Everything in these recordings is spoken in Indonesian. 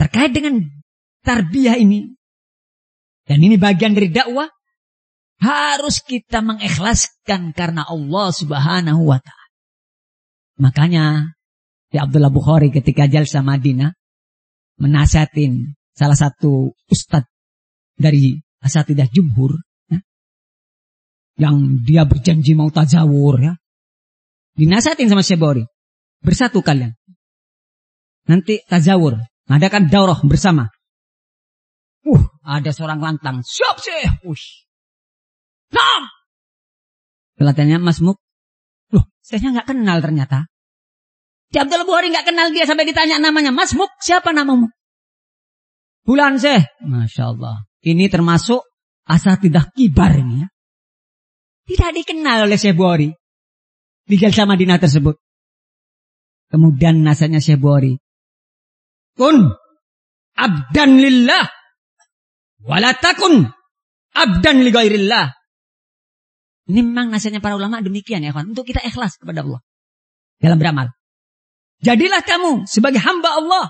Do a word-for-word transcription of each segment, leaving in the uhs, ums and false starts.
terkait dengan tarbiyah ini. Dan ini bagian dari dakwah. Harus kita mengikhlaskan karena Allah subhanahu wa ta'ala. Makanya ya Abdullah Bukhari ketika jalsa Madinah menasihatin salah satu ustadz dari asatidah jumhur ya, yang dia berjanji mau tazawur ya. Dinasihatin sama Syekh Bukhari, bersatu kalian. Nanti tazawur, ngadakan daurah bersama. Uh, ada seorang lantang, siap Syekh. Ush. Nah. Kelihatannya Mas Muk, loh, Syekhnya nggak kenal ternyata. Si Abdullah Bukhari nggak kenal dia sampai ditanya namanya. Mas Muk, siapa namamu? Bulan Syekh. Masya Allah. Ini termasuk asatidah kibar ini ya. Tidak dikenal oleh Syekh Bukhari di jalsa Madinah tersebut. Kemudian nasihatnya Syekh Bukhari, kun abdan lillah wala takun abdan li ghairillah. Ini memang nasihatnya para ulama demikian ya kawan, untuk kita ikhlas kepada Allah dalam beramal. Jadilah kamu sebagai hamba Allah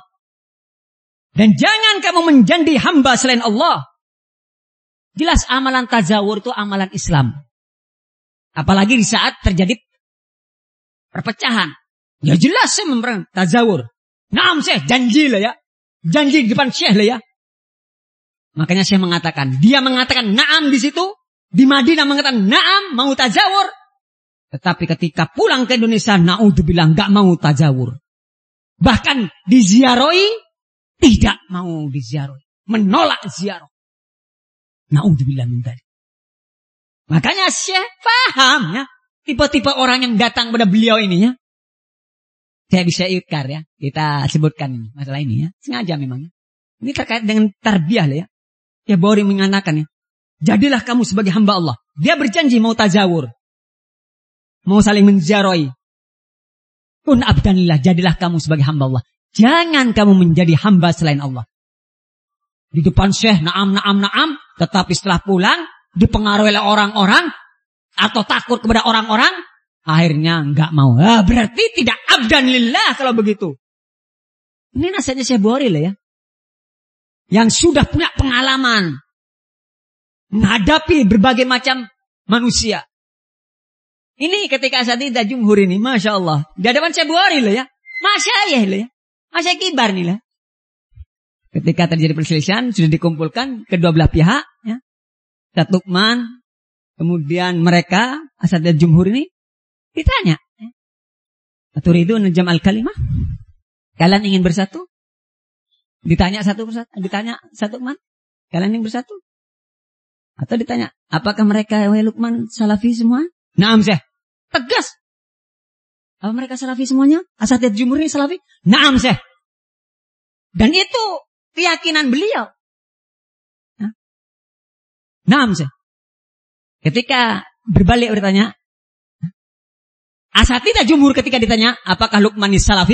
dan jangan kamu menjadi hamba selain Allah. Jelas amalan tazawur itu amalan Islam. Apalagi di saat terjadi perpecahan. Ya jelas saya memperang tazawur. Naam Syekh, janji lah ya. Janji di depan Syekh lah ya. Makanya Syekh mengatakan, dia mengatakan naam di situ. Di Madinah mengatakan naam mau tazawur. Tetapi ketika pulang ke Indonesia, naudzubillah enggak mau tazawur. Bahkan diziarahi, tidak mau diziarahi. Menolak ziarah. Naudzubillah min dzalik. Makanya Syekh paham ya. Tipe-tipe orang yang datang pada beliau ini ya. Saya bisa ikar ya. Kita sebutkan ini, masalah ini ya. Sengaja memang ya. Ini terkait dengan tarbiyah lah ya. Ya Bukhari mengatakan ya. Jadilah kamu sebagai hamba Allah. Dia berjanji mau tazawur. Mau saling menziarahi. Kun abdanillah. Jadilah kamu sebagai hamba Allah. Jangan kamu menjadi hamba selain Allah. Di depan Syekh naam, naam, naam. Tetapi setelah pulang. Dipengaruhi oleh orang-orang. Atau takut kepada orang-orang. Akhirnya enggak mau. Ah, berarti tidak abdanillah kalau begitu. Ini nasihatnya Syekh Bukhari lah ya. Yang sudah punya pengalaman. Menghadapi berbagai macam manusia. Ini ketika asatidah jumhur ini, Masya Allah. Di hadapan Syekh Bukhari lah ya. Masyayikh lah ya. Masyayikh kibar nih lah. Ketika terjadi perselisihan, sudah dikumpulkan kedua belah pihak. Ya. Ustadz Luqman, kemudian mereka, asatidah jumhur ini, ditanya. Aturidu najam al-kalimah? Kalian ingin bersatu? Ditanya satu persatu. Ditanya satu Luqman. Kalian ingin bersatu? Atau ditanya, apakah mereka wahai Luqman salafi semua? Naam Syekh. Tegas. Apa mereka salafi semuanya? Asatidah jumhur ini salafi? Naam Syekh. Dan itu keyakinan beliau. Nah. Naam Syekh. Ketika berbalik bertanya, asatidah jumhur ketika ditanya, apakah Luqman ini salafi?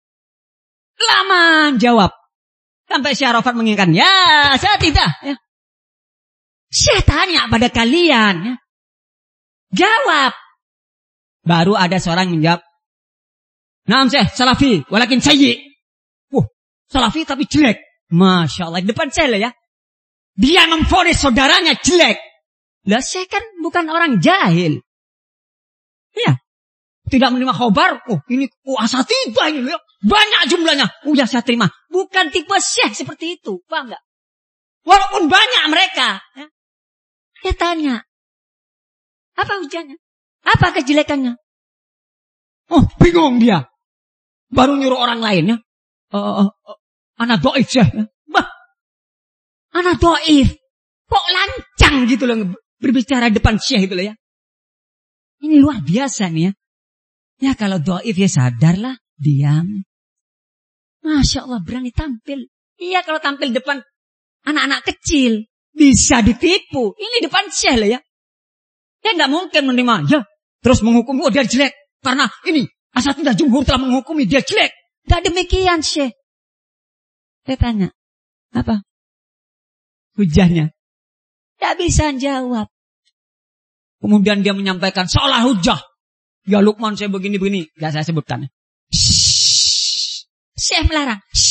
Lama jawab. Sampai Syekh Arafat mengingatkan, ya asatidah. Ya. Saya tanya pada kalian. Ya. Jawab. Baru ada seorang menjawab. Naam Syekh, salafi. Walakin sayyi. Wah, salafi tapi jelek. Masya Allah. Di depan saya lah ya. Dia memvonis saudaranya jelek. Lah saya kan bukan orang jahil. Ya. Tidak menerima khobar. Oh ini oh, asatidah ini. Ya. Banyak jumlahnya. Oh ya saya terima. Bukan tipe Syekh seperti itu. Paham gak? Walaupun banyak mereka. Ya. Dia tanya, apa hujannya? Apa kejelekannya? Oh, bingung dia. Baru nyuruh orang lain ya. Uh, uh, uh, anak do'if ya. Bah, anak do'if. Kok lancang gitu loh berbicara depan Syekh itu loh ya. Ini luar biasa nih ya. Ya kalau do'if ya sadarlah, diam. Masya Allah berani tampil. Iya kalau tampil depan anak-anak kecil. Bisa ditipu. Ini depan Syekh lah ya. Dia nggak mungkin menerima. Ya. Terus menghukum. Oh dia jelek. Karena ini. Asatidah jumhur telah menghukumi dia jelek. Nggak demikian Syekh. Saya tanya. Apa? Hujahnya. Nggak bisa jawab. Kemudian dia menyampaikan. Seolah hujah. Ya Luqman saya begini-begini. Nggak saya sebutkan. Syekh melarang.